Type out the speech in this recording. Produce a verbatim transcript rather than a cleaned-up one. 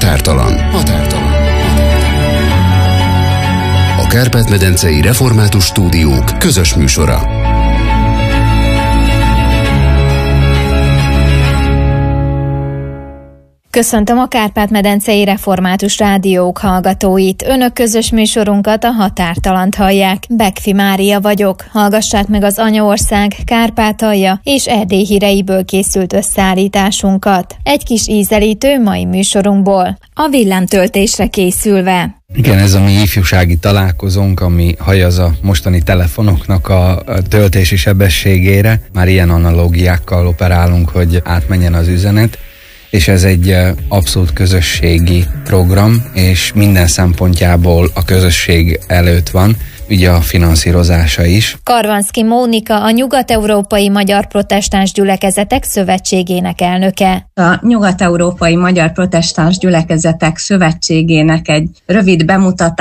Határtalan. Határtalan. A Kárpát-medencei Református Stúdiók közös műsora. Köszöntöm a Kárpát-medencei Református Rádiók hallgatóit. Önök közös műsorunkat, a Határtalant hallják. Bekfi Mária vagyok. Hallgassák meg az Anyaország, Kárpátalja és Erdély híreiből készült összeállításunkat. Egy kis ízelítő mai műsorunkból. A villámtöltésre készülve. Igen, ez a mi ifjúsági találkozónk, ami hajaz a mostani telefonoknak a töltési sebességére. Már ilyen analógiákkal operálunk, hogy átmenjen az üzenet. És ez egy abszolút közösségi program, és minden szempontjából a közösség előtt van, ugye a finanszírozása is. Karvanszky Mónika, a Nyugat-Európai Magyar Protestáns Gyülekezetek Szövetségének elnöke. A Nyugat-Európai Magyar Protestáns Gyülekezetek Szövetségének egy rövid bemutatás